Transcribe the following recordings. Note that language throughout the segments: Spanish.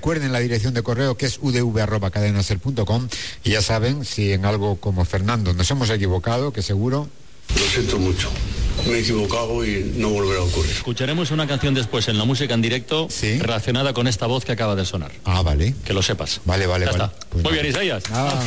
recuerden la dirección de correo, que es udv@cadenaser.com, y ya saben, si en algo como Fernando nos hemos equivocado, que seguro... Lo siento mucho, me he equivocado y no volverá a ocurrir. Escucharemos una canción después en la música en directo, ¿sí?, relacionada con esta voz que acaba de sonar. Ah, vale. Que lo sepas. Vale. Ya Vale. está. Pues muy bien, Isaías.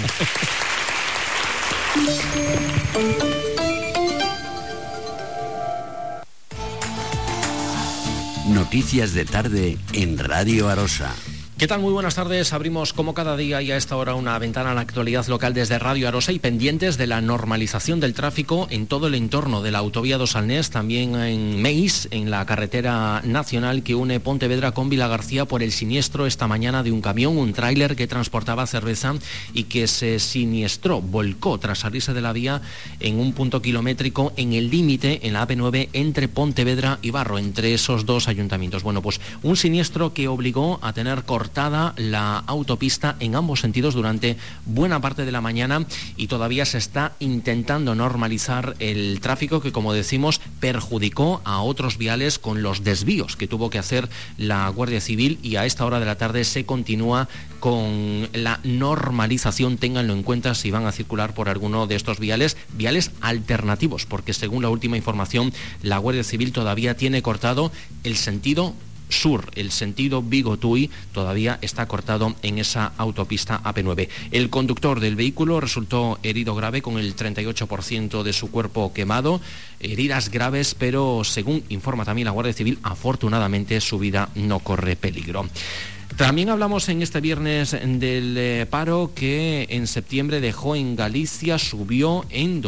Noticias de tarde en Radio Arosa. ¿Qué tal? Muy buenas tardes. Abrimos como cada día y a esta hora una ventana a la actualidad local desde Radio Arosa y pendientes de la normalización del tráfico en todo el entorno de la autovía Dos Salnés, también en Meis, en la carretera nacional que une Pontevedra con Vilagarcía, por el siniestro esta mañana de un camión, un tráiler que transportaba cerveza y que se siniestró, volcó tras salirse de la vía en un punto kilométrico en el límite, en la AP9, entre Pontevedra y Barro, entre esos dos ayuntamientos. Bueno, pues un siniestro que obligó a tener cortada la autopista en ambos sentidos durante buena parte de la mañana y todavía se está intentando normalizar el tráfico que, como decimos, perjudicó a otros viales con los desvíos que tuvo que hacer la Guardia Civil, y a esta hora de la tarde se continúa con la normalización. Ténganlo en cuenta si van a circular por alguno de estos viales alternativos, porque según la última información, la Guardia Civil todavía tiene cortado el sentido sur, el sentido Vigo-Tui todavía está cortado en esa autopista AP9. El conductor del vehículo resultó herido grave con el 38% de su cuerpo quemado, heridas graves, pero según informa también la Guardia Civil, afortunadamente su vida no corre peligro. También hablamos en este viernes del paro que en septiembre dejó en Galicia, subió en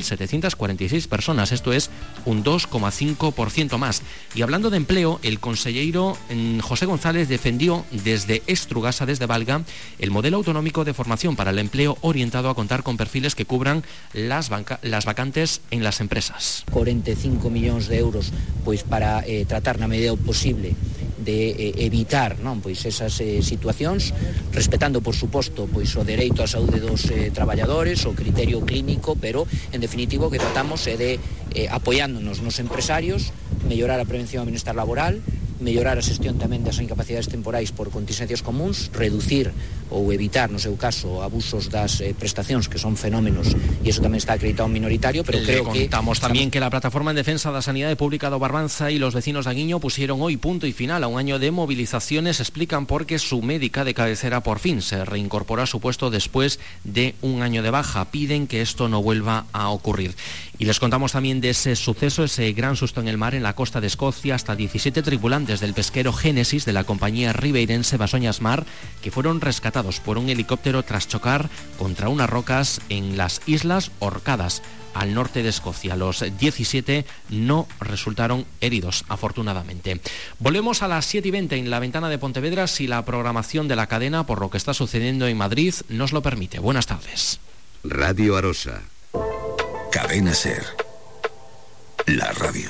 2.746 personas, esto es un 2,5% más. Y hablando de empleo, el consellero José González defendió desde Estrugasa, desde Valga, el modelo autonómico de formación para el empleo orientado a contar con perfiles que cubran las vacantes en las empresas. 45 millóns de euros pois para tratar na medida posible de evitar, non, pois esas situacións, respetando, por suposto, pois o dereito á saúde dos traballadores, o criterio clínico, pero en definitivo o que tratamos é de apoiándonos nos empresarios, mellorar a prevención ao bienestar laboral, mellorar a xestión tamén das incapacidades temporais por contingencias comuns, reducir ou evitar, no seu caso, abusos das prestacións, que son fenómenos, e iso tamén está acreditado minoritario, pero creo que... Contamos también que la Plataforma en Defensa da Sanidade Pública do Barbanza y los vecinos de Aguiño pusieron hoy punto y final a un año de movilizaciones. Explican por qué su médica de cabecera por fin se reincorporó a su puesto después de un año de baja. Piden que esto no vuelva a ocurrir. Y les contamos también de ese suceso, ese gran susto en el mar en la costa de Escocia. Hasta 17 tripulantes del pesquero Génesis de la compañía ribeirense Basoñas Mar, que fueron rescatados por un helicóptero tras chocar contra unas rocas en las Islas Orcadas, al norte de Escocia. Los 17 no resultaron heridos, afortunadamente. Volvemos a las 7:20 en la ventana de Pontevedra, si la programación de la cadena, por lo que está sucediendo en Madrid, nos lo permite. Buenas tardes. Radio Arosa. Cadena Ser. La radio.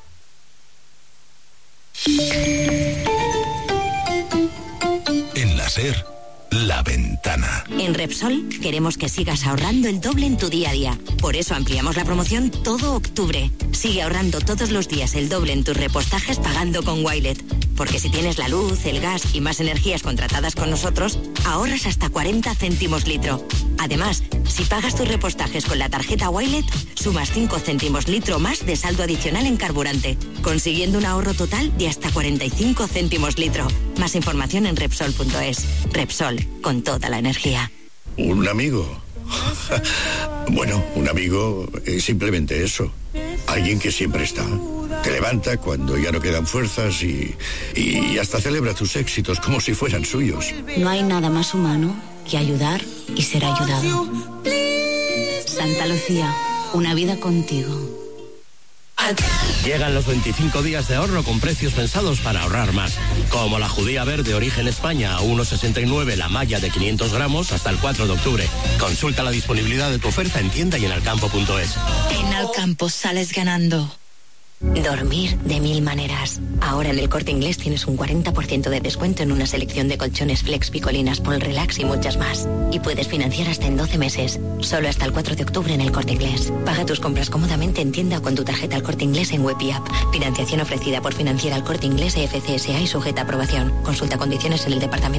En la Ser, La Ventana. En Repsol queremos que sigas ahorrando el doble en tu día a día. Por eso ampliamos la promoción todo octubre. Sigue ahorrando todos los días el doble en tus repostajes pagando con Wilet. Porque si tienes la luz, el gas y más energías contratadas con nosotros, ahorras hasta 40 céntimos litro. Además, si pagas tus repostajes con la tarjeta Wilet, sumas 5 céntimos litro más de saldo adicional en carburante, consiguiendo un ahorro total de hasta 45 céntimos litro. Más información en Repsol.es. Repsol, con toda la energía. ¿Un amigo? Bueno, un amigo es simplemente eso. Alguien que siempre está. Te levanta cuando ya no quedan fuerzas y hasta celebra tus éxitos como si fueran suyos. No hay nada más humano que ayudar y ser ayudado. Santa Lucía, una vida contigo. Llegan los 25 días de ahorro con precios pensados para ahorrar más. Como la judía verde origen España a 1,69 la malla de 500 gramos hasta el 4 de octubre. Consulta la disponibilidad de tu oferta en tienda y en alcampo.es. En Alcampo sales ganando. Dormir de 1000 maneras. Ahora en el Corte Inglés tienes un 40% de descuento en una selección de colchones Flex, Picolinas, Pol Relax y muchas más. Y puedes financiar hasta en 12 meses. Solo hasta el 4 de octubre en el Corte Inglés. Paga tus compras cómodamente en tienda o con tu tarjeta El Corte Inglés en web y app. Financiación ofrecida por Financiera El Corte Inglés, FCSA y sujeta a aprobación. Consulta condiciones en el departamento.